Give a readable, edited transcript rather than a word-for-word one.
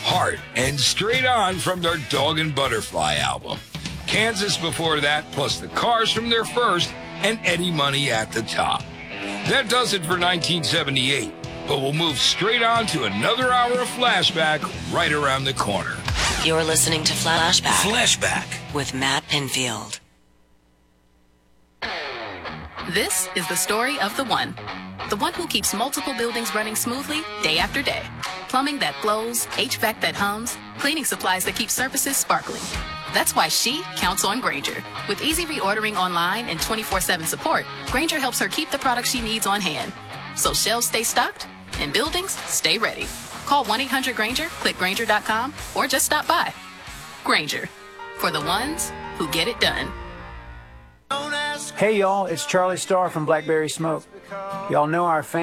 Heart, and Straight On from their Dog and Butterfly album. Kansas before that, plus the Cars from their first, and Eddie Money at the top. That does it for 1978, but we'll move straight on to another hour of Flashback right around the corner. You're listening to Flashback. Flashback. With Matt Pinfield. This is the story of the one who keeps multiple buildings running smoothly day after day. Plumbing that flows, HVAC that hums, cleaning supplies that keep surfaces sparkling. That's why she counts on Grainger. With easy reordering online and 24/7 support, Grainger helps her keep the products she needs on hand. So shelves stay stocked and buildings stay ready. Call 1-800-GRAINGER, click Grainger.com, or just stop by. Grainger, for the ones who get it done. Hey y'all, it's Charlie Starr from Blackberry Smoke. Y'all know our